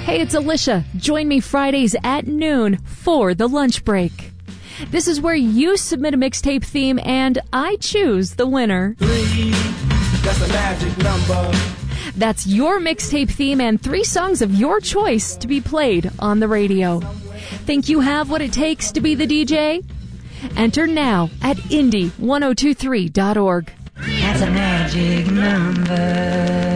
Hey, it's Alicia. Join me Fridays at noon for the lunch break. This is where you submit a mixtape theme and I choose the winner. 3, that's a magic number. That's your mixtape theme and 3 songs of your choice to be played on the radio. Think you have what it takes to be the DJ? Enter now at indie1023.org. That's a magic number.